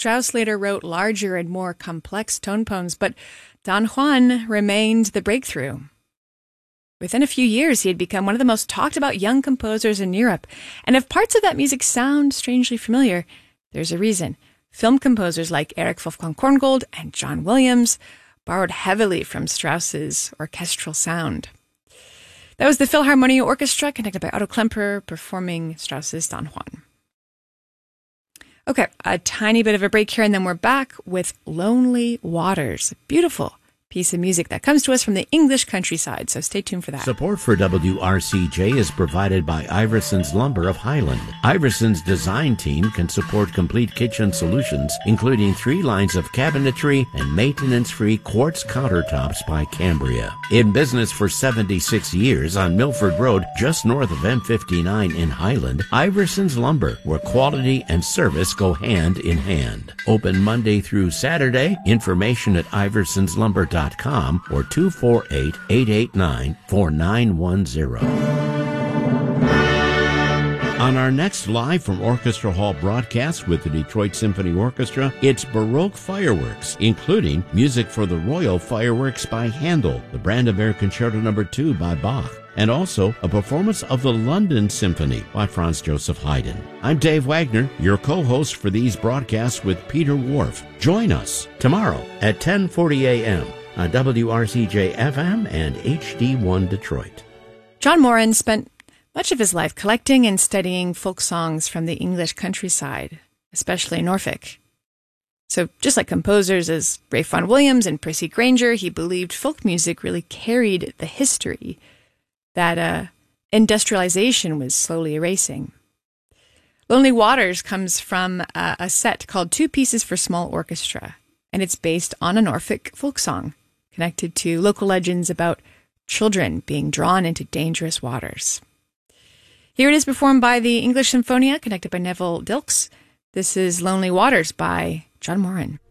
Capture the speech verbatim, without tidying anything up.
Strauss later wrote larger and more complex tone poems, but Don Juan remained the breakthrough. Within a few years, he had become one of the most talked about young composers in Europe. And if parts of that music sound strangely familiar, there's a reason. Film composers like Erich Wolfgang Korngold and John Williams borrowed heavily from Strauss's orchestral sound. That was the Philharmonia Orchestra, conducted by Otto Klemperer, performing Strauss's Don Juan. Okay, a tiny bit of a break here, and then we're back with Lonely Waters. A beautiful piece of music that comes to us from the English countryside, so stay tuned for that. Support for W R C J is provided by Iverson's Lumber of Highland. Iverson's design team can support complete kitchen solutions, including three lines of cabinetry and maintenance-free quartz countertops by Cambria. In business for seventy-six years on Milford Road, just north of M fifty-nine in Highland, Iverson's Lumber, where quality and service go hand in hand. Open Monday through Saturday. Information at iversons lumber dot com or two four eight, eight eight nine, four nine one zero. On our next Live from Orchestra Hall broadcast with the Detroit Symphony Orchestra, it's Baroque fireworks, including music for the Royal Fireworks by Handel, the Brandenburg Concerto number two by Bach, and also a performance of the London Symphony by Franz Joseph Haydn. I'm Dave Wagner, your co-host for these broadcasts with Peter Whorf. Join us tomorrow at ten forty a.m. on W R C J F M and H D one Detroit. John Morin spent much of his life collecting and studying folk songs from the English countryside, especially Norfolk. So just like composers as Ralph Vaughan Williams and Percy Grainger, he believed folk music really carried the history that uh, industrialization was slowly erasing. Lonely Waters comes from uh, a set called Two Pieces for Small Orchestra, and it's based on a Norfolk folk song connected to local legends about children being drawn into dangerous waters. Here it is performed by the English Symphonia, conducted by Neville Dilks. This is Lonely Waters by John Morin.